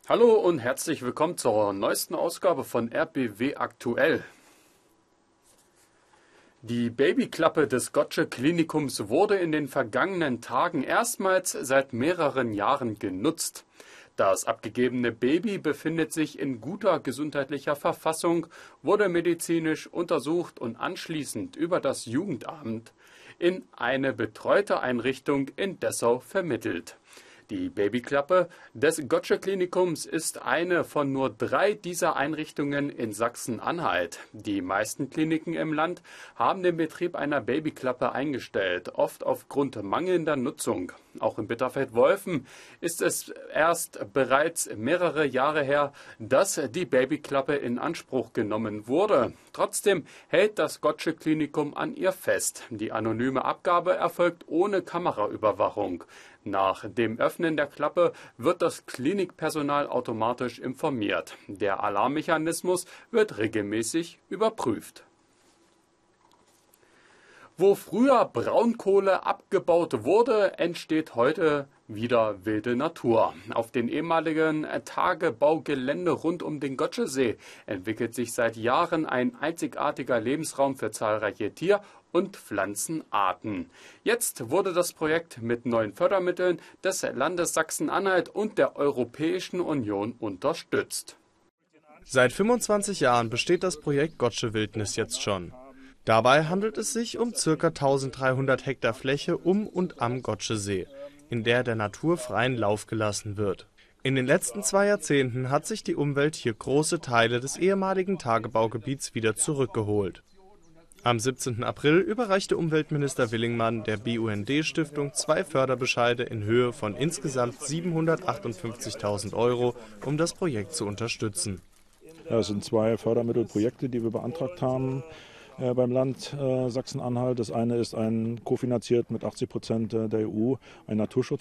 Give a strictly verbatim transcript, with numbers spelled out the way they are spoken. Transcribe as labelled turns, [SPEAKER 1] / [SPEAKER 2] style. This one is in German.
[SPEAKER 1] Hallo und herzlich willkommen zur neuesten Ausgabe von R B W Aktuell. Die Babyklappe des Gottsched Klinikums wurde in den vergangenen Tagen erstmals seit mehreren Jahren genutzt. Das abgegebene Baby befindet sich in guter gesundheitlicher Verfassung, wurde medizinisch untersucht und anschließend über das Jugendamt in eine betreute Einrichtung in Dessau vermittelt. Die Babyklappe des Gottsched Klinikums ist eine von nur drei dieser Einrichtungen in Sachsen-Anhalt. Die meisten Kliniken im Land haben den Betrieb einer Babyklappe eingestellt, oft aufgrund mangelnder Nutzung. Auch in Bitterfeld-Wolfen ist es erst bereits mehrere Jahre her, dass die Babyklappe in Anspruch genommen wurde. Trotzdem hält das Gottsched Klinikum an ihr fest. Die anonyme Abgabe erfolgt ohne Kameraüberwachung. Nach dem Öffnen der Klappe wird das Klinikpersonal automatisch informiert. Der Alarmmechanismus wird regelmäßig überprüft. Wo früher Braunkohle abgebaut wurde, entsteht heute wieder wilde Natur. Auf den ehemaligen Tagebaugelände rund um den Gotschedsee entwickelt sich seit Jahren ein einzigartiger Lebensraum für zahlreiche Tier- und Pflanzenarten. Jetzt wurde das Projekt mit neuen Fördermitteln des Landes Sachsen-Anhalt und der Europäischen Union unterstützt.
[SPEAKER 2] Seit fünfundzwanzig Jahren besteht das Projekt Gotsched Wildnis jetzt schon. Dabei handelt es sich um ca. dreizehnhundert Hektar Fläche um und am Gotschedsee, in der der Natur freien Lauf gelassen wird. In den letzten zwei Jahrzehnten hat sich die Umwelt hier große Teile des ehemaligen Tagebaugebiets wieder zurückgeholt. Am siebzehnten April überreichte Umweltminister Willingmann der B U N D-Stiftung zwei Förderbescheide in Höhe von insgesamt siebenhundertachtundfünfzigtausend Euro, um das Projekt zu unterstützen.
[SPEAKER 3] Ja, es sind zwei Fördermittelprojekte, die wir beantragt haben äh, beim Land äh, Sachsen-Anhalt. Das eine ist ein kofinanziert mit achtzig Prozent der E U, ein Naturschutzprojekt.